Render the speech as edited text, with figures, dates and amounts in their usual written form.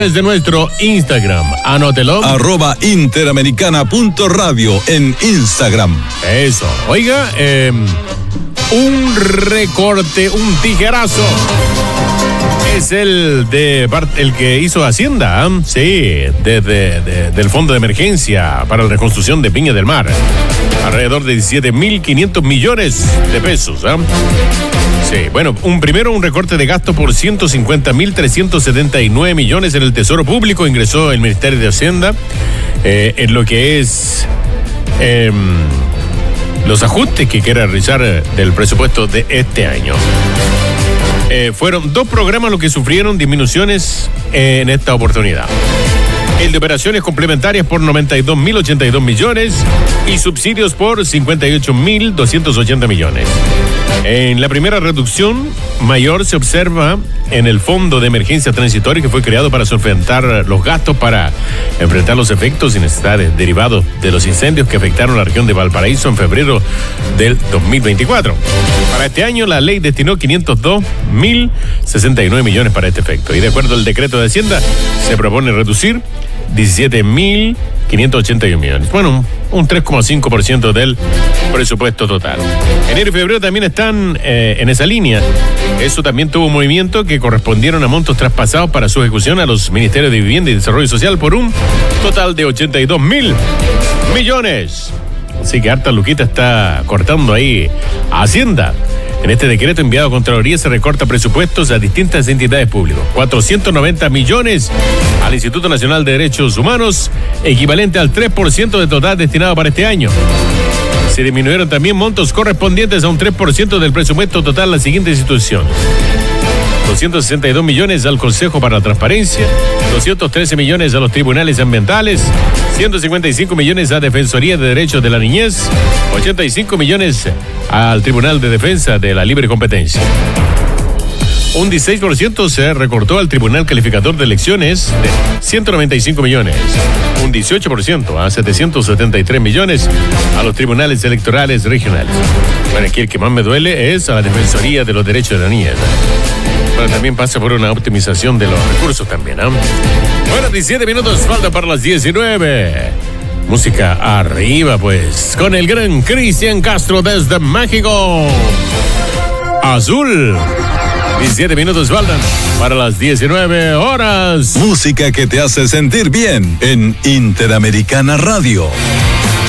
Desde nuestro Instagram, anótelo. @interamericana.radio en Instagram. Eso. Oiga, un recorte, un tijerazo. Es el que hizo Hacienda, sí, del Fondo de Emergencia para la Reconstrucción de Viña del Mar. Alrededor de 17.500 millones de pesos. Sí, bueno, un recorte de gasto por 150.379 millones en el Tesoro Público ingresó el Ministerio de Hacienda en lo que es los ajustes que quiere realizar del presupuesto de este año. Fueron 2 programas los que sufrieron disminuciones en esta oportunidad. El de operaciones complementarias por 92.082 millones y subsidios por 58.280 millones. En la primera reducción mayor se observa en el Fondo de Emergencia Transitoria que fue creado para solventar los gastos para enfrentar los efectos y necesidades derivados de los incendios que afectaron la región de Valparaíso en febrero del 2024. Para este año la ley destinó 502.069 millones para este efecto y de acuerdo al decreto de Hacienda se propone reducir 17.581 millones. Bueno, un 3,5% del presupuesto total. Enero y febrero también están en esa línea. Eso también tuvo un movimiento que correspondieron a montos traspasados para su ejecución a los Ministerios de Vivienda y Desarrollo Social por un total de 82.000 millones. Así que harta Luquita está cortando ahí a Hacienda. En este decreto enviado a Contraloría se recorta presupuestos a distintas entidades públicas. 490 millones al Instituto Nacional de Derechos Humanos, equivalente al 3% del total destinado para este año. Se disminuyeron también montos correspondientes a un 3% del presupuesto total a las siguientes instituciones. 262 millones al Consejo para la Transparencia, 213 millones a los tribunales ambientales, 155 millones a Defensoría de Derechos de la Niñez, 85 millones al Tribunal de Defensa de la Libre Competencia. Un 16% se recortó al Tribunal Calificador de Elecciones de 195 millones. Un 18% a 773 millones a los tribunales electorales regionales. Bueno, aquí el que más me duele es a la Defensoría de los Derechos de la Niñez. Bueno, también pasa por una optimización de los recursos también, ¿eh? Bueno, 17 minutos falta para las 19. Música arriba, pues, con el gran Cristian Castro desde México. Azul. 17 minutos faltan para las 19 horas. Música que te hace sentir bien en Interamericana Radio.